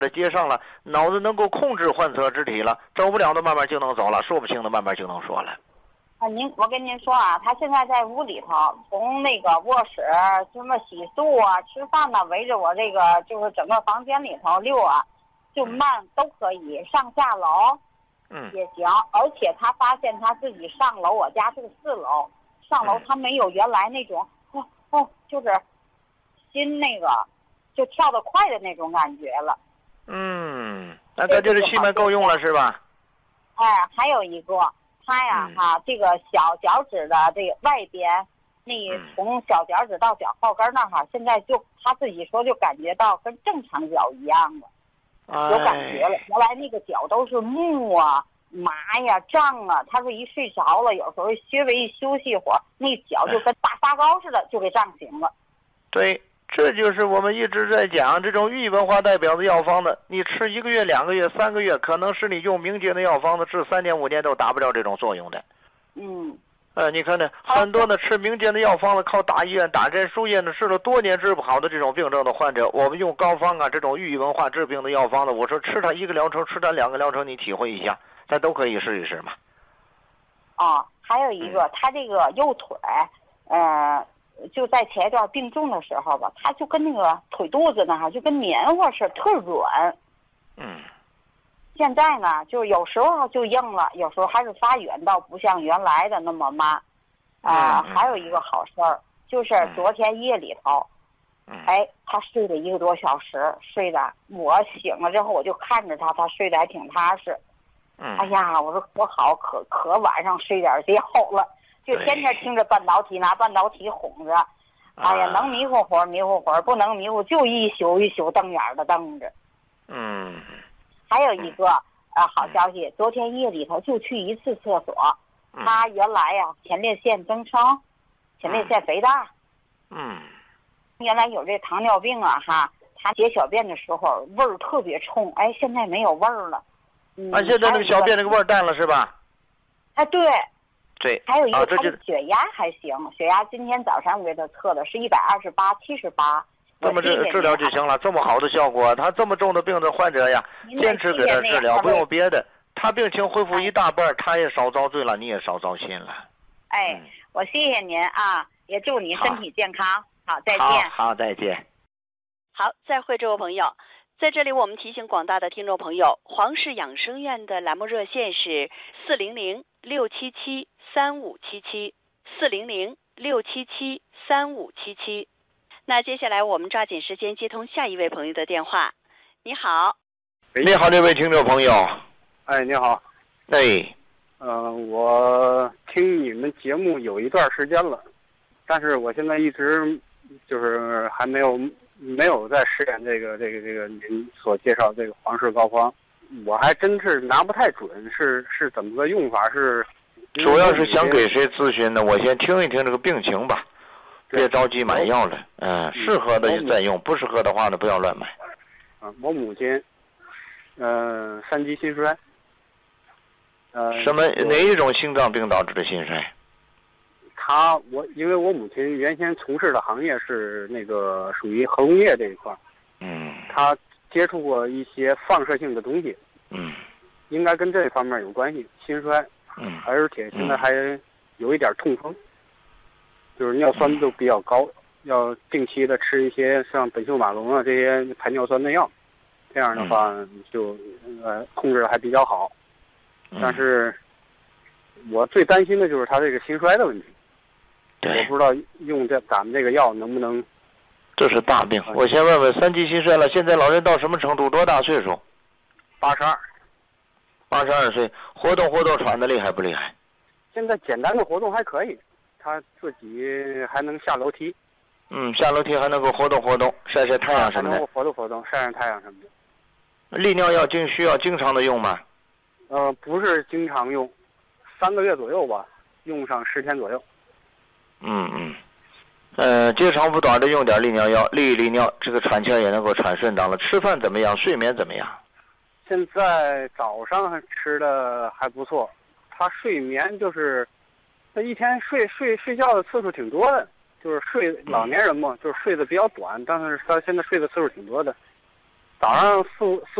接上了，脑子能够控制患侧肢体了，走不了的慢慢就能走了，说不清的慢慢就能说了。 我跟您说啊，他现在在屋里头，从那个卧室什么洗漱啊、吃饭呐，围着我这个就是整个房间里头溜啊，就慢都可以，上下楼也行。而且他发现他自己上楼，我家是4楼，上楼他没有原来那种就是心那个就跳得快的那种感觉了。 那他就是气脉够用了是吧？ 哎，还有一个。他呀这个小脚趾的这个外边，那从小脚趾到脚后跟那儿现在就他自己说就感觉到跟正常脚一样了，有感觉了。原来那个脚都是木啊、麻呀、胀啊，他是一睡着了，有时候稍微一休息会儿，那脚就跟大沙膏似的就给胀醒了。 对。这就是我们一直在讲这种寓意文化代表的药方子，你吃1个月、2个月、3个月，可能是你用明节的药方子治3年5年都达不了这种作用的。你看呢，很多的吃明节的药方子，靠大医院打针输液呢，治了多年治不好的这种病症的患者，我们用膏方啊这种寓意文化治病的药方子，我说吃它1个疗程，吃它2个疗程，你体会一下，咱都可以试一试嘛。 还有一个，他这个右腿，就在前一段病重的时候吧，他就跟那个腿肚子那就跟棉花似的，特软。现在呢，就有时候就硬了，有时候还是发远，倒不像原来的那么慢。还有一个好事儿，就是昨天夜里头，他睡了1个多小时，睡的我醒了之后，我就看着他睡得还挺踏实。哎呀，我说可好，可晚上睡点觉了。就天天听着半导体，拿半导体哄着，哎呀，能迷糊会儿迷糊会儿，不能迷糊就一宿一宿瞪眼的瞪着。还有一个好消息，昨天夜里头就去1次厕所，他原来呀前列腺增生，前列腺肥大，原来有这糖尿病啊他解小便的时候味儿特别冲，现在没有味儿了。 现在那个小便那个味儿淡了是吧？对， 还有一个，他的血压还行，血压今天早上我给他测的是128/78。 这么治疗就行了，这么好的效果，他这么重的病的患者呀，坚持给他治疗，不用别的，他病情恢复一大半，他也少遭罪了，你也少糟心了。 我谢谢您啊，也祝你身体健康。好，再见。 好，再见。 好，再会，这位朋友。在这里，我们提醒广大的听众朋友，黄氏养生院的栏目热线是400-677-3577，400-677-3577。那接下来我们抓紧时间接通下一位朋友的电话。你好。 你好，这位听众朋友。 你好。我听你们节目有一段时间了，但是我现在一直就是还没有在实验这个您所介绍这个黄氏膏方，我还真是拿不太准是怎么个用法，是主要是想给谁咨询呢？我先听一听这个病情吧，别着急买药了。适合的再用，不适合的话呢，不要乱买。 我母亲3级心衰。 哪一种心脏病导致的心衰？ 因为我母亲原先从事的行业是那个属于核工业这一块，她接触过一些放射性的东西，应该跟这方面有关系，心衰，而且现在还有一点痛风，就是尿酸都比较高，要定期的吃一些像苯溴马龙啊这些排尿酸的药，这样的话就控制的还比较好，但是我最担心的就是她这个心衰的问题。我不知道用咱们这个药能不能。 这是大病。我先问问3级心衰了，现在老人到什么程度？多大岁数 ？82。 82岁，活动喘得厉害不厉害？ 现在简单的活动还可以，他自己还能下楼梯。 下楼梯还能够活动，晒晒太阳什么的。 还能够活动，晒晒太阳什么的。 利尿药需要经常的用吗？ 不是经常用，3个月左右吧，用上10天左右。 接长不短的用点利尿药，利尿，这个喘气也能够喘顺当了。吃饭怎么样？睡眠怎么样？ 现在早上吃的还不错，他睡眠就是他一天睡觉的次数挺多的，就是老年人嘛，就是睡得比较短，但是他现在睡的次数挺多的。 早上4